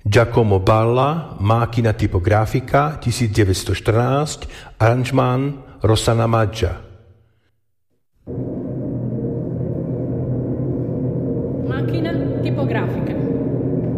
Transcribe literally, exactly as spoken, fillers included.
Giacomo Balla, Macchina tipografica, tisícdeväťstoštrnásť, aranžmán Rossana Maggia. Macchina tipografica.